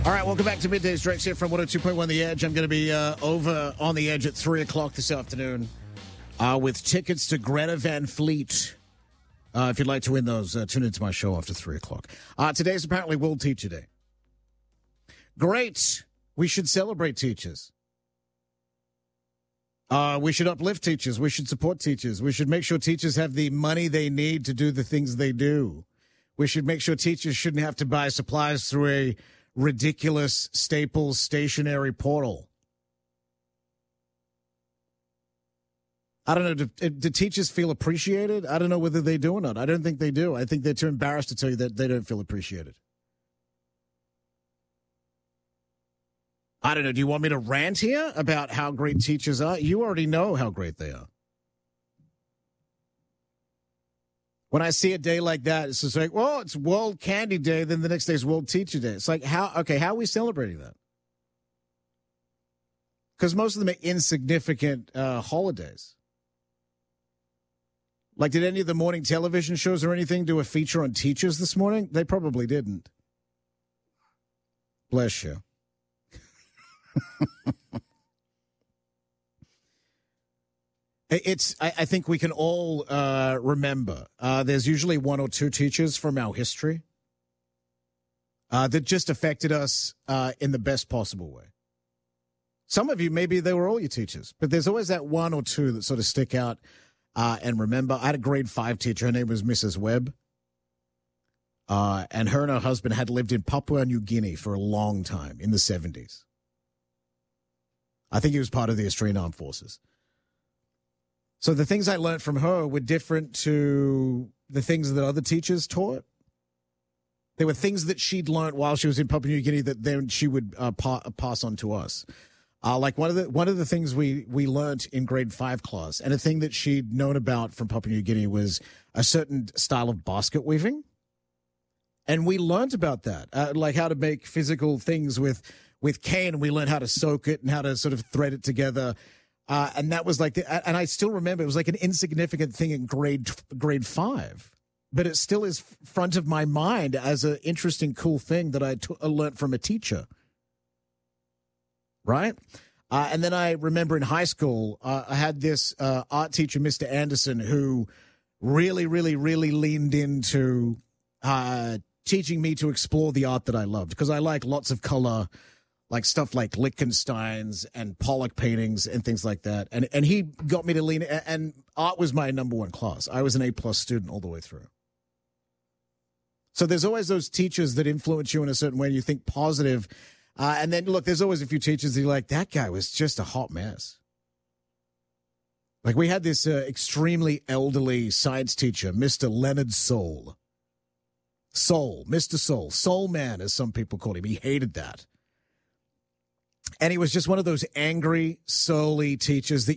All right, welcome back to Midday Strikes here from 102.1 The Edge. I'm going to be over on The Edge at 3 o'clock this afternoon with tickets to Greta Van Fleet. If you'd like to win those, tune into my show after 3 o'clock. Today's apparently World Teacher Day. Great. We should celebrate teachers. We should uplift teachers. We should support teachers. We should make sure teachers have the money they need to do the things they do. We should make sure teachers shouldn't have to buy supplies through a ridiculous Staples stationary portal. I don't know. Do teachers feel appreciated? I don't know whether they do or not. I don't think they do. I think they're too embarrassed to tell you that they don't feel appreciated. I don't know. Do you want me to rant here about how great teachers are? You already know how great they are. When I see a day like that, it's just like, well, it's World Candy Day, then the next day is World Teacher Day. It's like, how are we celebrating that? Because most of them are insignificant holidays. Like, did any of the morning television shows or anything do a feature on teachers this morning? They probably didn't. Bless you. I think we can all remember there's usually one or two teachers from our history that just affected us in the best possible way. Some of you, maybe they were all your teachers, but there's always that one or two that sort of stick out and remember. I had a grade 5 teacher. Her name was Mrs. Webb. And her husband had lived in Papua New Guinea for a long time in the 70s. I think he was part of the Australian Armed Forces. So the things I learned from her were different to the things that other teachers taught. There were things that she'd learned while she was in Papua New Guinea that then she would pass on to us. Like one of the things we learned in grade 5 class, and a thing that she'd known about from Papua New Guinea was a certain style of basket weaving. And we learned about that, like how to make physical things with cane. We learned how to soak it and how to sort of thread it together. And that was like, and I still remember it was like an insignificant thing in grade 5, but it still is front of my mind as an interesting, cool thing that I learned from a teacher. Right. And then I remember in high school, I had this art teacher, Mr. Anderson, who really, really, really leaned into teaching me to explore the art that I loved, because I like lots of color, like stuff like Lichtenstein's and Pollock paintings and things like that. And he got me to lean, and art was my number one class. I was an A+ student all the way through. So there's always those teachers that influence you in a certain way and you think positive. And then, look, there's always a few teachers that you're like, that guy was just a hot mess. Like we had this extremely elderly science teacher, Mr. Leonard Soul. Mr. Soul Man, as some people called him. He hated that. And he was just one of those angry, surly teachers that